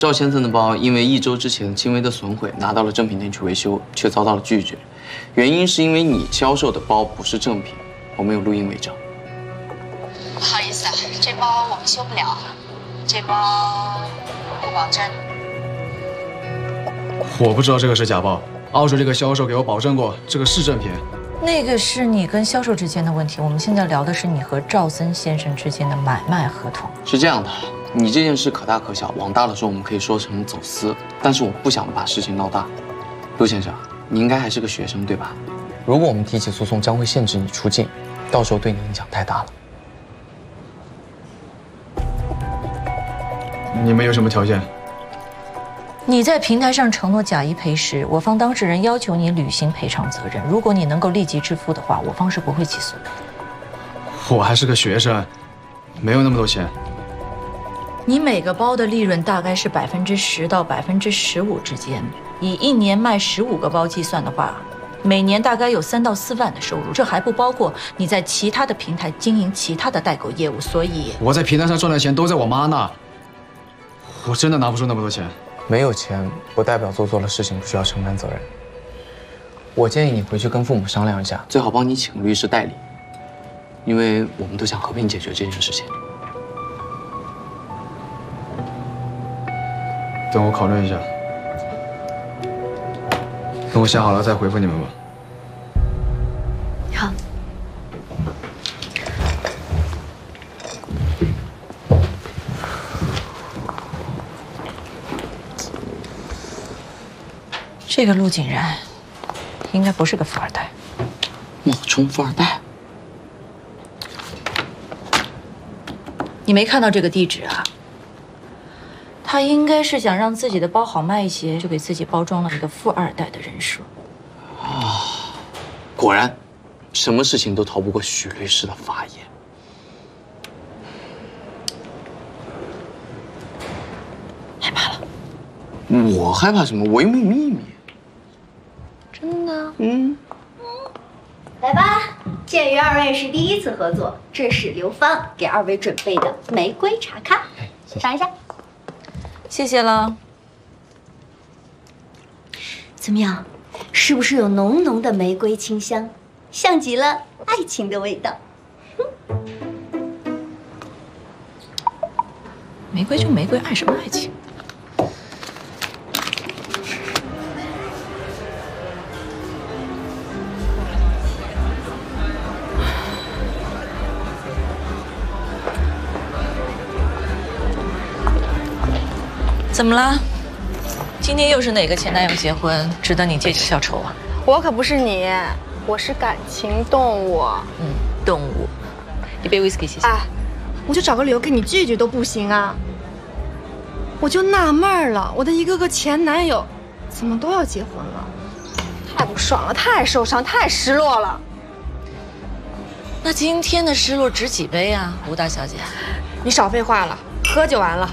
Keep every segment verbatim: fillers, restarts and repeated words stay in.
赵先生的包因为一周之前轻微的损毁，拿到了正品店去维修，却遭到了拒绝。原因是因为你销售的包不是正品，我们有录音为证。 不好意思啊，这包我们修不了，这包不保真。 我不知道这个是假包，澳洲这个销售给我保证过，这个是正品。 那个是你跟销售之间的问题，我们现在聊的是你和赵森先生之间的买卖合同。 是这样的。 你这件事可大可小，往大了说，我们可以说成走私，但是我不想把事情闹大。陆先生，你应该还是个学生，对吧？如果我们提起诉讼，将会限制你出境，到时候对你影响太大了。 你们有什么条件？ 你在平台上承诺假一赔十，我方当事人要求你履行赔偿责任。如果你能够立即支付的话，我方是不会起诉的。 我还是个学生，没有那么多钱。 你每个包的利润大概是百分之十到百分之十五之间，以一年卖十五个包计算的话，每年大概有三到四万的收入，这还不包括你在其他的平台经营其他的代购业务。所以我在平台上赚的钱都在我妈那，我真的拿不出那么多钱。 没有钱不代表做错了事情不需要承担责任。我建议你回去跟父母商量一下，最好帮你请个律师代理，因为我们都想和平解决这件事情。 等我考虑一下，等我想好了再回复你们吧。 好。这个陆景然，应该不是个富二代。 冒充富二代？ 你没看到这个地址啊？ 他应该是想让自己的包好卖一些，就给自己包装了一个富二代的人设。 啊，果然，什么事情都逃不过许律师的法眼。 害怕了？ 我害怕什么？我又没有秘密。 真的？ 嗯。 来吧，鉴于二位是第一次合作，这是刘芳给二位准备的玫瑰茶咖，尝一下。 谢谢了。 怎么样？是不是有浓浓的玫瑰清香，像极了爱情的味道？ 玫瑰就玫瑰，爱什么爱情？怎么了？今天又是哪个前男友结婚，值得你借酒消愁啊？ 我可不是你，我是感情动物。 嗯，动物。一杯威士忌，谢谢。 哎，我就找个理由跟你拒绝都不行啊！我就纳闷了，我的一个个前男友，怎么都要结婚了？太不爽了，太受伤，太失落了。 那今天的失落值几杯啊，吴大小姐？ 你少废话了，喝就完了。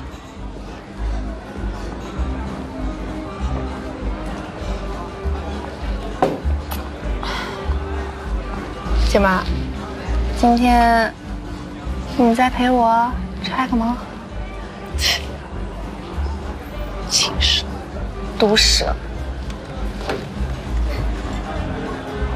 姐妈，今天你再陪我拆个盲盒。 情史， 毒舌。